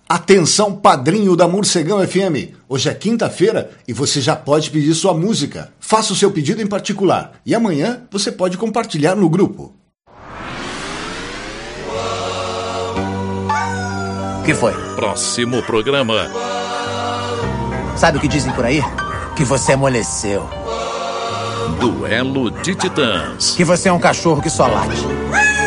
Atenção, padrinho da Morcegão FM. Hoje é quinta-feira e você já pode pedir sua música. Faça o seu pedido em particular e amanhã você pode compartilhar no grupo. O que foi? Próximo programa. Sabe o que dizem por aí? Que você amoleceu. Duelo de Titãs. Que você é um cachorro que só late.